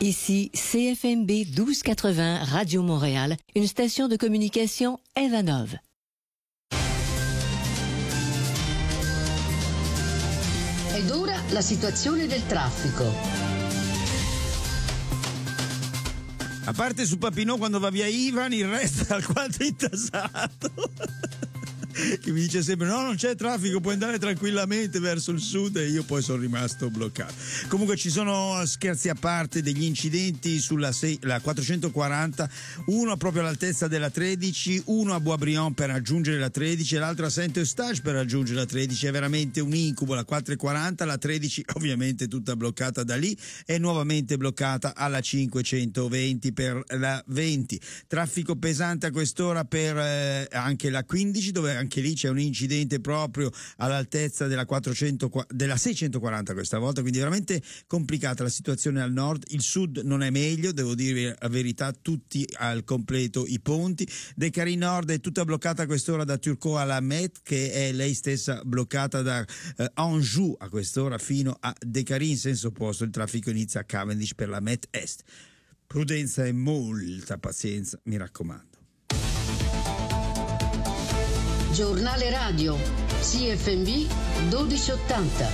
Ici CFMB 1280 Radio Montréal, une station de communication Evanov. Ed ora la situazione del traffico. A parte su Papineau quando va via Ivan, il resto è alquanto intasato. Che mi dice sempre no, non c'è traffico, puoi andare tranquillamente verso il sud, e io poi sono rimasto bloccato. Comunque ci sono, scherzi a parte, degli incidenti sulla la 440, uno proprio all'altezza della 13, uno a Boisbriand per raggiungere la 13 e l'altro a Saint-Eustache per raggiungere la 13. È veramente un incubo la 440, la 13 ovviamente tutta bloccata da lì, è nuovamente bloccata alla 520 per la 20. Traffico pesante a quest'ora per anche la 15, dove anche lì c'è un incidente proprio all'altezza della 640 questa volta, quindi veramente complicata la situazione al nord. Il sud non è meglio, devo dire la verità, tutti al completo i ponti. Decari Nord è tutta bloccata a quest'ora da Turcot alla Met, che è lei stessa bloccata da Anjou a quest'ora fino a Decari in senso opposto. Il traffico inizia a Cavendish per la Met Est. Prudenza e molta pazienza, mi raccomando. Giornale radio CFMB 1280.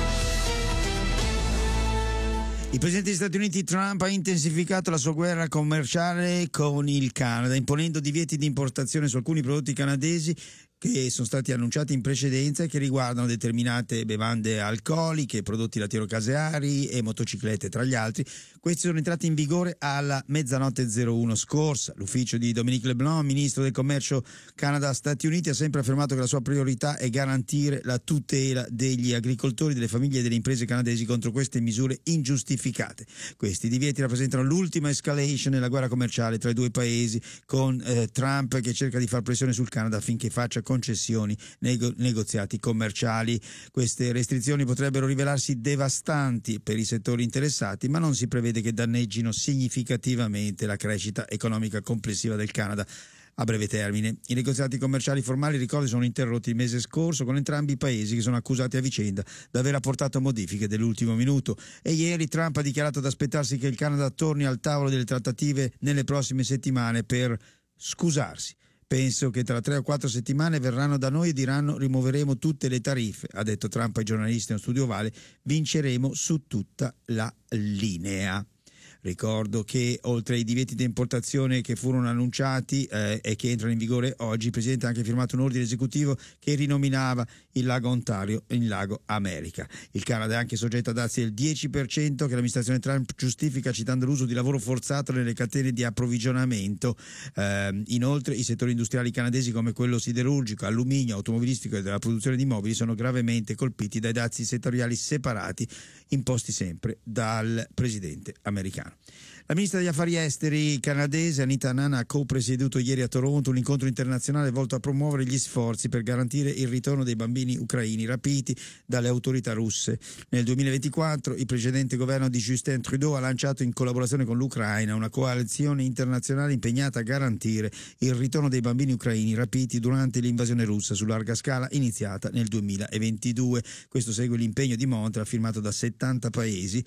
Il presidente degli Stati Uniti Trump ha intensificato la sua guerra commerciale con il Canada, imponendo divieti di importazione su alcuni prodotti canadesi che sono stati annunciati in precedenza e che riguardano determinate bevande alcoliche, prodotti lattiero-caseari e motociclette tra gli altri. Questi sono entrati in vigore alla 00:01 scorsa. L'ufficio di Dominique LeBlanc, ministro del commercio Canada-Stati Uniti, ha sempre affermato che la sua priorità è garantire la tutela degli agricoltori, delle famiglie e delle imprese canadesi contro queste misure ingiustificate. Questi divieti rappresentano l'ultima escalation nella guerra commerciale tra i due paesi, con Trump che cerca di far pressione sul Canada affinché faccia concessioni nei negoziati commerciali. Queste restrizioni potrebbero rivelarsi devastanti per i settori interessati, ma non si prevede che danneggino significativamente la crescita economica complessiva del Canada a breve termine. I negoziati commerciali formali, ricordo, sono interrotti il mese scorso con entrambi i paesi, che sono accusati a vicenda di aver apportato modifiche dell'ultimo minuto, e ieri Trump ha dichiarato di aspettarsi che il Canada torni al tavolo delle trattative nelle prossime settimane per scusarsi. Penso che tra 3 o 4 settimane verranno da noi e diranno rimuoveremo tutte le tariffe, ha detto Trump ai giornalisti in uno studio ovale, vinceremo su tutta la linea. Ricordo che oltre ai divieti di importazione che furono annunciati e che entrano in vigore oggi, il Presidente ha anche firmato un ordine esecutivo che rinominava il lago Ontario in lago America. Il Canada è anche soggetto a dazi del 10% che l'amministrazione Trump giustifica citando l'uso di lavoro forzato nelle catene di approvvigionamento. Inoltre i settori industriali canadesi come quello siderurgico, alluminio, automobilistico e della produzione di mobili sono gravemente colpiti dai dazi settoriali separati imposti sempre dal Presidente americano. La ministra degli affari esteri canadese Anita Anand ha co-presieduto ieri a Toronto un incontro internazionale volto a promuovere gli sforzi per garantire il ritorno dei bambini ucraini rapiti dalle autorità russe. Nel 2024 il precedente governo di Justin Trudeau ha lanciato in collaborazione con l'Ucraina una coalizione internazionale impegnata a garantire il ritorno dei bambini ucraini rapiti durante l'invasione russa su larga scala iniziata nel 2022. Questo segue l'impegno di Montreal firmato da 70 paesi.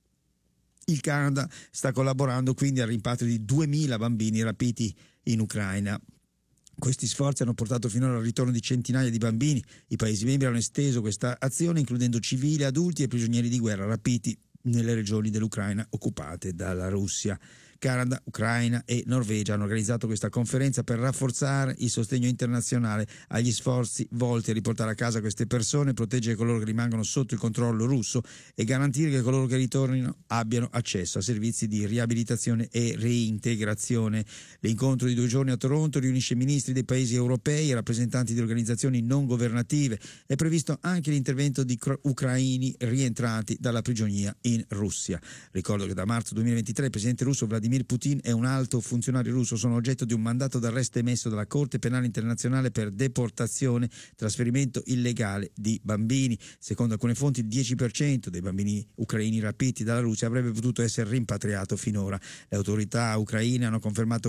Il Canada sta collaborando quindi al rimpatrio di 2000 bambini rapiti in Ucraina. Questi sforzi hanno portato finora al ritorno di centinaia di bambini. I Paesi membri hanno esteso questa azione includendo civili, adulti e prigionieri di guerra rapiti nelle regioni dell'Ucraina occupate dalla Russia. Canada, Ucraina e Norvegia hanno organizzato questa conferenza per rafforzare il sostegno internazionale agli sforzi volti a riportare a casa queste persone, proteggere coloro che rimangono sotto il controllo russo e garantire che coloro che ritornino abbiano accesso a servizi di riabilitazione e reintegrazione. L'incontro di 2 giorni a Toronto riunisce ministri dei paesi europei e rappresentanti di organizzazioni non governative. È previsto anche l'intervento di ucraini rientrati dalla prigionia in Russia. Ricordo che da marzo 2023 il presidente russo Vladimir Vladimir Putin e un alto funzionario russo sono oggetto di un mandato d'arresto emesso dalla Corte Penale Internazionale per deportazione, trasferimento illegale di bambini. Secondo alcune fonti il 10% dei bambini ucraini rapiti dalla Russia avrebbe potuto essere rimpatriato finora. Le autorità ucraine hanno confermato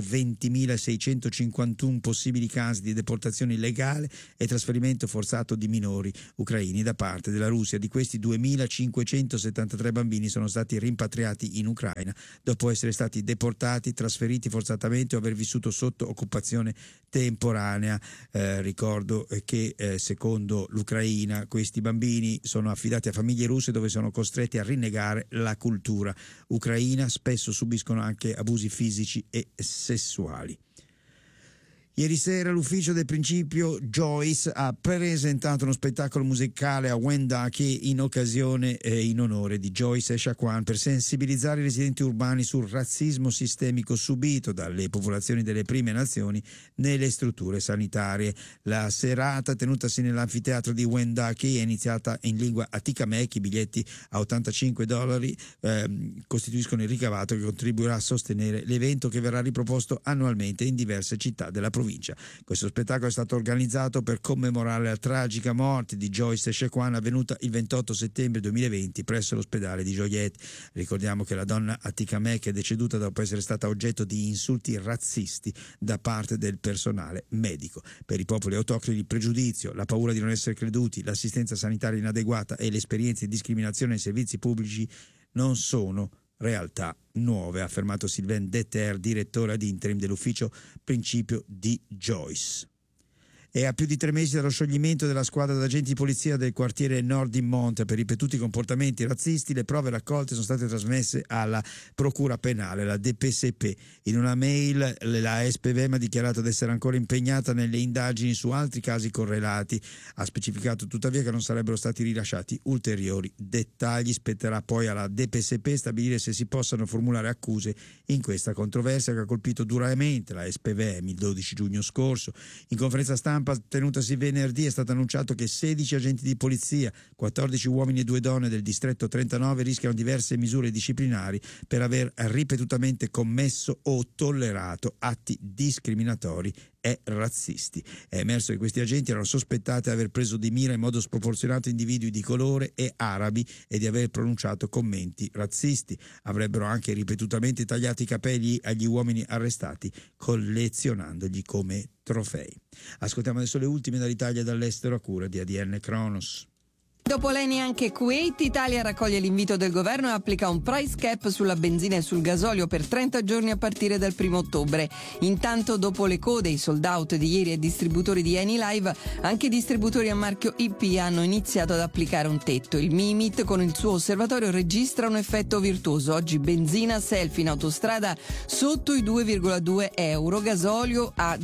20.651 possibili casi di deportazione illegale e trasferimento forzato di minori ucraini da parte della Russia. Di questi 2.573 bambini sono stati rimpatriati in Ucraina dopo essere stati deportati, trasferiti forzatamente o aver vissuto sotto occupazione temporanea. Ricordo che secondo l'Ucraina questi bambini sono affidati a famiglie russe dove sono costretti a rinnegare la cultura ucraina, spesso subiscono anche abusi fisici e sessuali. Ieri sera l'ufficio del principio Joyce ha presentato uno spettacolo musicale a Wendake in occasione e in onore di Joyce Echaquan per sensibilizzare i residenti urbani sul razzismo sistemico subito dalle popolazioni delle prime nazioni nelle strutture sanitarie. La serata, tenutasi nell'anfiteatro di Wendake, è iniziata in lingua Atikamekw. I biglietti a $85 costituiscono il ricavato che contribuirà a sostenere l'evento, che verrà riproposto annualmente in diverse città della provincia. Questo spettacolo è stato organizzato per commemorare la tragica morte di Joyce Echaquan avvenuta il 28 settembre 2020 presso l'ospedale di Joliet. Ricordiamo che la donna Atikamekw è deceduta dopo essere stata oggetto di insulti razzisti da parte del personale medico. Per i popoli autoctoni il pregiudizio, la paura di non essere creduti, l'assistenza sanitaria inadeguata e le esperienze di discriminazione nei servizi pubblici non sono realtà nuove, ha affermato Sylvain Deter, direttore ad interim dell'ufficio principio di Joyce. E a più di 3 mesi dallo scioglimento della squadra d'agenti di polizia del quartiere Nord in Monte per ripetuti comportamenti razzisti, le prove raccolte sono state trasmesse alla Procura Penale, la DPSP. In una mail la SPVM ha dichiarato di essere ancora impegnata nelle indagini su altri casi correlati. Ha specificato tuttavia che non sarebbero stati rilasciati ulteriori dettagli. Spetterà poi alla DPSP stabilire se si possano formulare accuse in questa controversia che ha colpito duramente la SPVM il 12 giugno scorso. In conferenza stampa tenutasi venerdì è stato annunciato che 16 agenti di polizia, 14 uomini e 2 donne del distretto 39 rischiano diverse misure disciplinari per aver ripetutamente commesso o tollerato atti discriminatori e razzisti. È emerso che questi agenti erano sospettati di aver preso di mira in modo sproporzionato individui di colore e arabi e di aver pronunciato commenti razzisti. Avrebbero anche ripetutamente tagliato i capelli agli uomini arrestati, collezionandogli come trofei. Ascoltiamo adesso le ultime dall'Italia e dall'estero a cura di ADN Kronos. Dopo l'ENI anche Kuwait, Italia raccoglie l'invito del governo e applica un price cap sulla benzina e sul gasolio per 30 giorni a partire dal 1 ottobre. Intanto, dopo le code e i sold out di ieri ai distributori di Eni Live, anche i distributori a marchio IP hanno iniziato ad applicare un tetto. Il Mimit con il suo osservatorio registra un effetto virtuoso. Oggi benzina selfie in autostrada sotto i 2,2 euro, gasolio a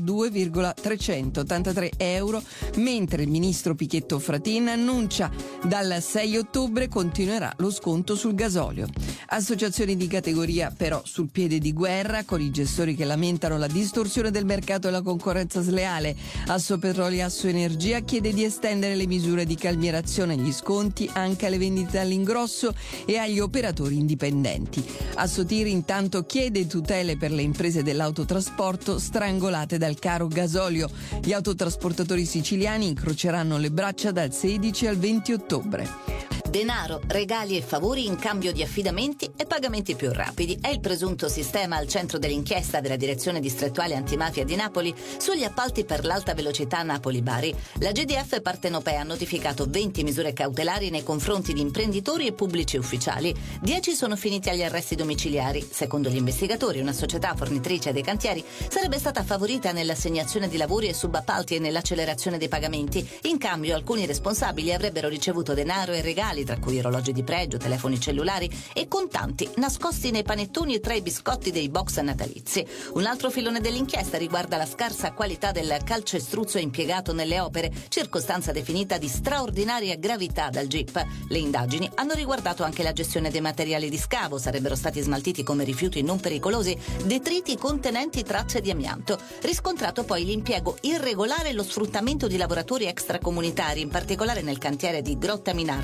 2,383 euro, mentre il ministro Pichetto Fratin annuncia dal 6 ottobre continuerà lo sconto sul gasolio. Associazioni di categoria però sul piede di guerra, con i gestori che lamentano la distorsione del mercato e la concorrenza sleale. Assopetroli e Assoenergia chiede di estendere le misure di calmierazione e gli sconti anche alle vendite all'ingrosso e agli operatori indipendenti. Assotir intanto chiede tutele per le imprese dell'autotrasporto strangolate dal caro gasolio. Gli autotrasportatori siciliani incroceranno le braccia dal 16 al 20 ottobre. Denaro, regali e favori in cambio di affidamenti e pagamenti più rapidi è il presunto sistema al centro dell'inchiesta della Direzione Distrettuale Antimafia di Napoli sugli appalti per l'alta velocità Napoli-Bari. La GDF partenopea ha notificato 20 misure cautelari nei confronti di imprenditori e pubblici ufficiali. 10 sono finiti agli arresti domiciliari. Secondo gli investigatori, una società fornitrice dei cantieri sarebbe stata favorita nell'assegnazione di lavori e subappalti e nell'accelerazione dei pagamenti. In cambio, alcuni responsabili avrebbero ricevuto denaro e regali, tra cui orologi di pregio, telefoni cellulari e contanti nascosti nei panettoni e tra i biscotti dei box natalizi. Un altro filone dell'inchiesta riguarda la scarsa qualità del calcestruzzo impiegato nelle opere, circostanza definita di straordinaria gravità dal GIP. Le indagini hanno riguardato anche la gestione dei materiali di scavo. Sarebbero stati smaltiti come rifiuti non pericolosi detriti contenenti tracce di amianto. Riscontrato poi l'impiego irregolare e lo sfruttamento di lavoratori extracomunitari, in particolare nel cantiere di Grotta Minarda in provincia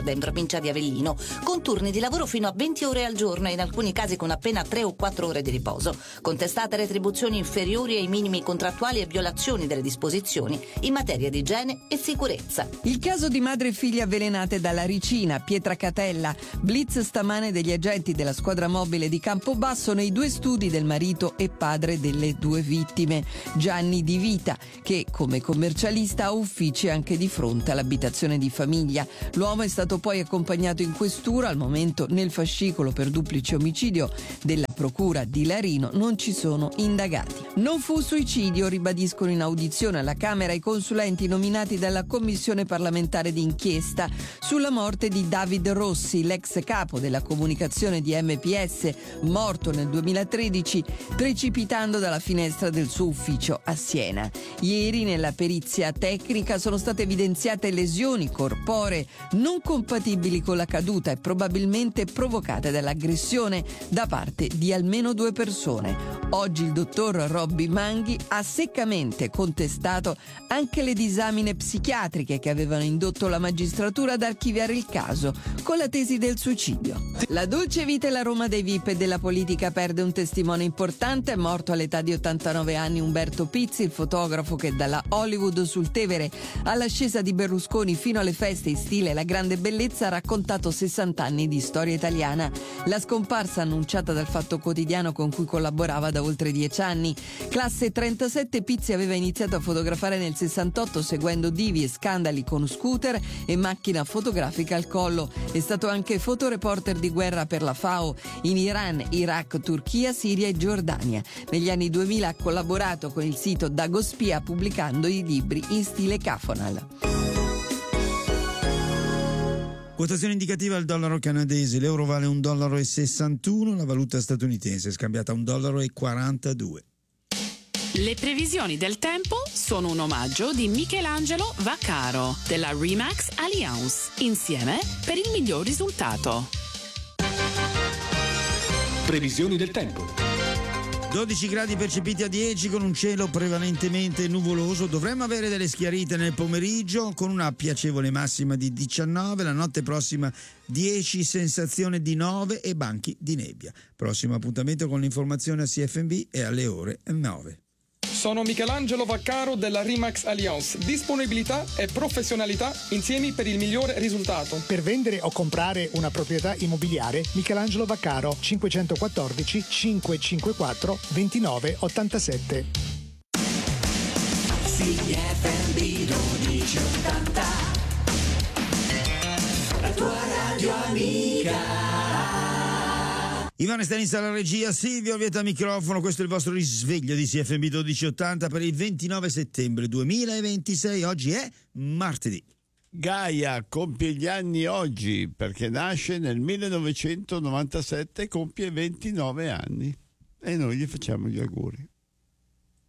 provincia di Avellino, con turni di lavoro fino a 20 ore al giorno e in alcuni casi con appena 3 o 4 ore di riposo. Contestate retribuzioni inferiori ai minimi contrattuali e violazioni delle disposizioni in materia di igiene e sicurezza. Il caso di madre e figlia avvelenate dalla ricina, Pietracatella. Blitz stamane degli agenti della squadra mobile di Campobasso nei 2 studi del marito e padre delle 2 vittime. Gianni Di Vita, che come commercialista ha uffici anche di fronte all'abitazione di famiglia. L'uomo è stato poi accompagnato in questura, al momento nel fascicolo per duplice omicidio della procura di Larino non ci sono indagati. Non fu suicidio, ribadiscono in audizione alla Camera i consulenti nominati dalla Commissione parlamentare d'inchiesta sulla morte di David Rossi, l'ex capo della comunicazione di MPS, morto nel 2013 precipitando dalla finestra del suo ufficio a Siena. Ieri nella perizia tecnica sono state evidenziate lesioni corporee non compatibili con la caduta e probabilmente provocate dall'aggressione da parte di almeno 2 persone. Oggi il dottor Robby Manghi ha seccamente contestato anche le disamine psichiatriche che avevano indotto la magistratura ad archiviare il caso con la tesi del suicidio. La dolce vita e la Roma dei VIP e della politica perde un testimone importante. È morto all'età di 89 anni Umberto Pizzi, il fotografo che dalla Hollywood sul Tevere all'ascesa di Berlusconi fino alle feste in stile La Grande Bellezza ha raccontato 60 anni di storia italiana. La scomparsa annunciata dal Fatto Quotidiano con cui collaborava da oltre 10 anni. Classe 37, Pizzi aveva iniziato a fotografare nel 68 seguendo divi e scandali con scooter e macchina fotografica al collo. È stato anche fotoreporter di guerra per la FAO in Iran, Iraq, Turchia, Siria e Giordania. Negli anni 2000 ha collaborato con il sito Dagospia pubblicando i libri in stile Cafonal. Quotazione indicativa al dollaro canadese, l'euro vale $1,61, la valuta statunitense è scambiata a $1,42. Le previsioni del tempo sono un omaggio di Michelangelo Vaccaro della Remax Alliance, insieme per il miglior risultato. Previsioni del tempo. 12 gradi percepiti a 10 con un cielo prevalentemente nuvoloso. Dovremmo avere delle schiarite nel pomeriggio con una piacevole massima di 19. La notte prossima 10, sensazione di 9 e banchi di nebbia. Prossimo appuntamento con l'informazione a CFMV è alle ore 9. Sono Michelangelo Vaccaro della Remax Alliance. Disponibilità e professionalità insieme per il migliore risultato. Per vendere o comprare una proprietà immobiliare, Michelangelo Vaccaro, 514 554 2987. CFMV 1280, la tua radio amica. Ivano Stanis alla regia, Silvio Vieta microfono, questo è il vostro risveglio di CFMV 1280 per il 29 settembre 2026, oggi è martedì. Gaia compie gli anni oggi perché nasce nel 1997 e compie 29 anni e noi gli facciamo gli auguri.